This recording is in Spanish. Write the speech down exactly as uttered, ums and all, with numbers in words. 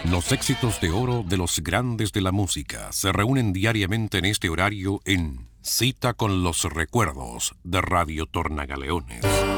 Los éxitos de oro de los grandes de la música se reúnen diariamente en este horario en Cita con los Recuerdos de Radio Tornagaleones.